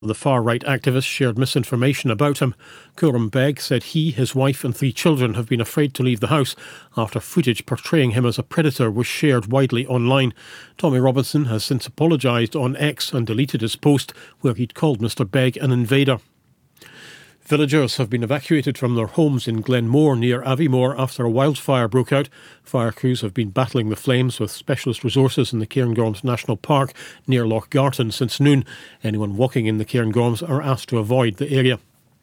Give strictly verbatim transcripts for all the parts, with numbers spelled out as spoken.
The far-right activist shared misinformation about him. Khurram Beg said he, his wife and three children have been afraid to leave the house after footage portraying him as a predator was shared widely online. Tommy Robinson has since apologised on X and deleted his post where he'd called Mr Beg an invader. Villagers have been evacuated from their homes in Glenmore near Aviemore after a wildfire broke out. Fire crews have been battling the flames with specialist resources in the Cairngorms National Park near Loch Garton since noon. Anyone walking in the Cairngorms are asked to avoid the area.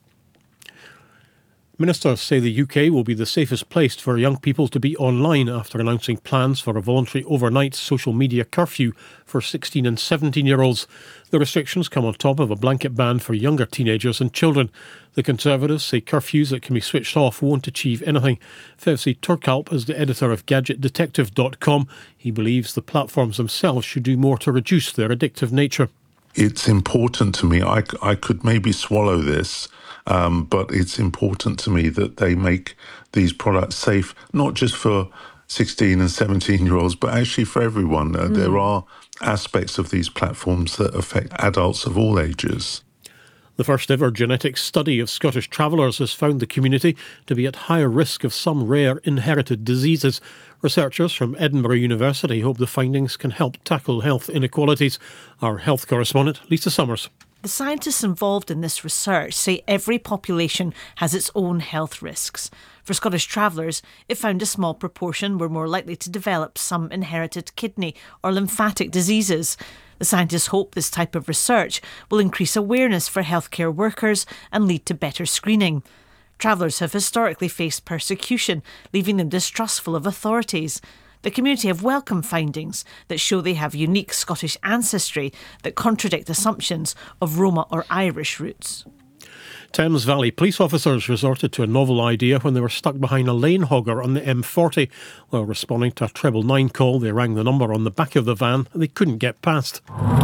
Ministers say the U K will be the safest place for young people to be online after announcing plans for a voluntary overnight social media curfew for sixteen and seventeen-year-olds. The restrictions come on top of a blanket ban for younger teenagers and children. The Conservatives say curfews that can be switched off won't achieve anything. Fevzi Turkalp is the editor of gadget detective dot com. He believes the platforms themselves should do more to reduce their addictive nature. It's important to me. I, I could maybe swallow this, um, but it's important to me that they make these products safe, not just for sixteen and seventeen-year-olds, but actually for everyone. Uh, mm. There are aspects of these platforms that affect adults of all ages. The first ever genetic study of Scottish travellers has found the community to be at higher risk of some rare inherited diseases. Researchers from Edinburgh University hope the findings can help tackle health inequalities. Our health correspondent, Lisa Summers. The scientists involved in this research say every population has its own health risks. For Scottish travellers, it found a small proportion were more likely to develop some inherited kidney or lymphatic diseases. The scientists hope this type of research will increase awareness for healthcare workers and lead to better screening. Travellers have historically faced persecution, leaving them distrustful of authorities. The community have welcomed findings that show they have unique Scottish ancestry that contradict assumptions of Roma or Irish roots. Thames Valley police officers resorted to a novel idea when they were stuck behind a lane hogger on the M forty. While responding to a treble nine call, they rang the number on the back of the van and they couldn't get past.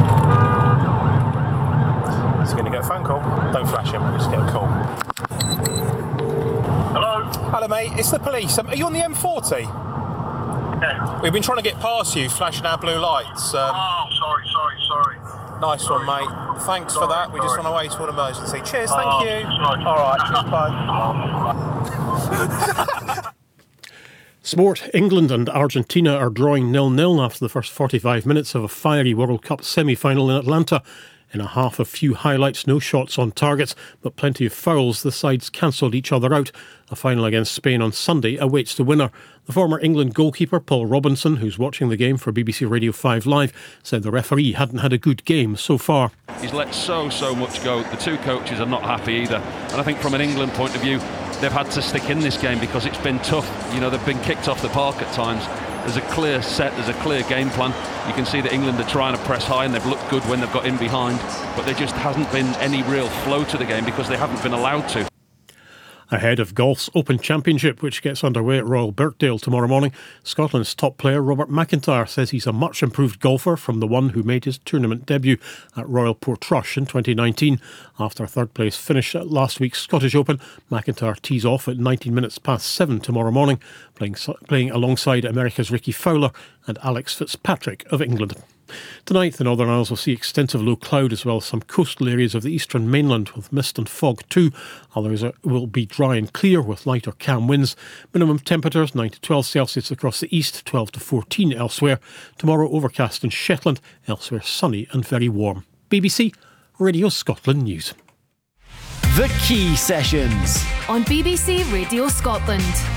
He's going to get a phone call. Don't flash him, just get a call. Hello? Hello, mate. It's the police. Um, are you on the M forty? Yeah. We've been trying to get past you, flashing our blue lights. Um, oh, sorry, sorry, sorry. Nice sorry. one, mate. Thanks sorry, for that. We sorry. just run away to an emergency. Cheers, thank oh, you. Sorry. All right, cheers, bye. Sport. England and Argentina are drawing nil-nil after the first forty-five minutes of a fiery World Cup semi-final in Atlanta. In a half of few highlights, no shots on targets, but plenty of fouls, the sides cancelled each other out. A final against Spain on Sunday awaits the winner. The former England goalkeeper Paul Robinson, who's watching the game for B B C Radio five Live, said the referee hadn't had a good game so far. He's let so, so much go. The two coaches are not happy either. And I think from an England point of view, they've had to stick in this game because it's been tough. You know, they've been kicked off the park at times. There's a clear set, there's a clear game plan. You can see that England are trying to press high and they've looked good when they've got in behind. But there just hasn't been any real flow to the game because they haven't been allowed to. Ahead of golf's Open Championship, which gets underway at Royal Birkdale tomorrow morning, Scotland's top player Robert McIntyre says he's a much improved golfer from the one who made his tournament debut at Royal Portrush in twenty nineteen. After a third place finish at last week's Scottish Open, McIntyre tees off at nineteen minutes past seven tomorrow morning, playing, playing alongside America's Ricky Fowler and Alex Fitzpatrick of England. Tonight, the Northern Isles will see extensive low cloud as well as some coastal areas of the eastern mainland with mist and fog too. Others are, will be dry and clear with light or calm winds. Minimum temperatures nine to twelve Celsius across the east, twelve to fourteen elsewhere. Tomorrow overcast in Shetland, elsewhere sunny and very warm. B B C Radio Scotland News. The Key Sessions on B B C Radio Scotland.